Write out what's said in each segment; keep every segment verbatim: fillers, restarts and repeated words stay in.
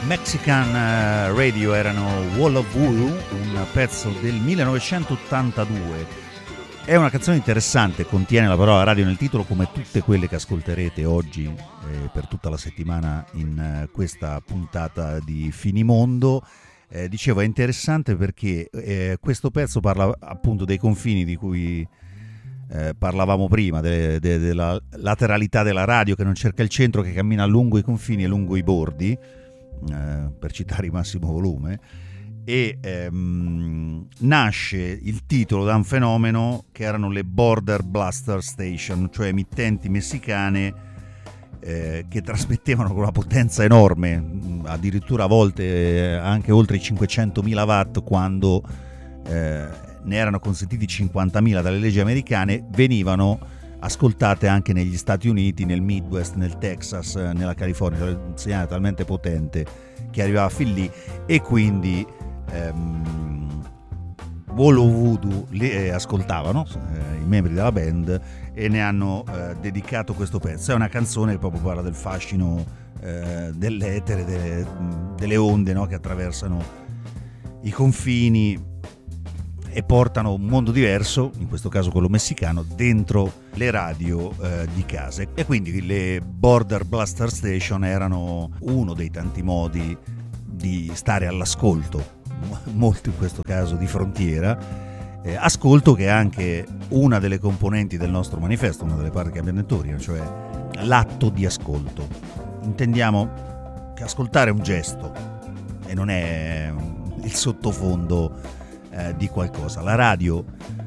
Mexican Radio erano Wall of Voodoo, un pezzo del millenovecentottantadue. È una canzone interessante, contiene la parola radio nel titolo, come tutte quelle che ascolterete oggi eh, per tutta la settimana in eh, questa puntata di Finimondo. Eh, dicevo, è interessante perché eh, questo pezzo parla appunto dei confini di cui eh, parlavamo prima, de, de, della lateralità della radio che non cerca il centro, che cammina lungo i confini e lungo i bordi, eh, per citare il massimo volume. E ehm, nasce il titolo da un fenomeno che erano le Border Blaster Station, cioè emittenti messicane eh, che trasmettevano con una potenza enorme, addirittura a volte eh, anche oltre i cinquecentomila watt, quando eh, ne erano consentiti cinquantamila dalle leggi americane. Venivano ascoltate anche negli Stati Uniti, nel Midwest, nel Texas, nella California, cioè un segnale talmente potente che arrivava fin lì, e quindi Um, Wall of Voodoo li eh, ascoltavano eh, i membri della band e ne hanno eh, dedicato questo pezzo. È una canzone che proprio parla del fascino eh, dell'etere, delle, delle onde, no? Che attraversano i confini e portano un mondo diverso, in questo caso quello messicano, dentro le radio eh, di casa. E quindi le Border Blaster Station erano uno dei tanti modi di stare all'ascolto, molto in questo caso di frontiera, eh, ascolto che è anche una delle componenti del nostro manifesto, una delle parti che abbiamo detto prima, cioè l'atto di ascolto. Intendiamo che ascoltare è un gesto e non è il sottofondo eh, di qualcosa. La radio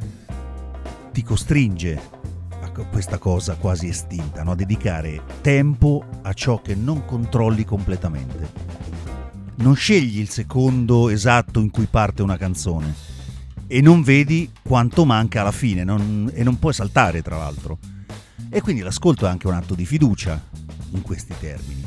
ti costringe a questa cosa quasi estinta, no? A dedicare tempo a ciò che non controlli completamente. Non scegli il secondo esatto in cui parte una canzone e non vedi quanto manca alla fine, non, e non puoi saltare, tra l'altro. E quindi l'ascolto è anche un atto di fiducia in questi termini.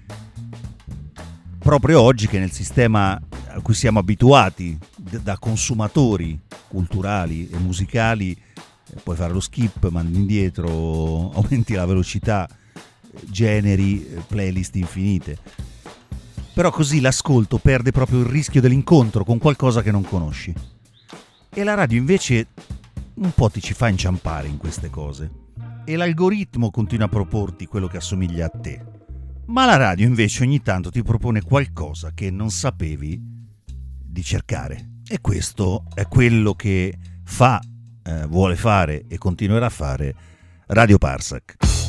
Proprio oggi, che nel sistema a cui siamo abituati da consumatori culturali e musicali, puoi fare lo skip, mandi indietro, aumenti la velocità, generi playlist infinite. Però così l'ascolto perde proprio il rischio dell'incontro con qualcosa che non conosci. E la radio invece un po' ti ci fa inciampare in queste cose. E l'algoritmo continua a proporti quello che assomiglia a te. Ma la radio invece ogni tanto ti propone qualcosa che non sapevi di cercare. E questo è quello che fa, eh, vuole fare e continuerà a fare Radio Parsec.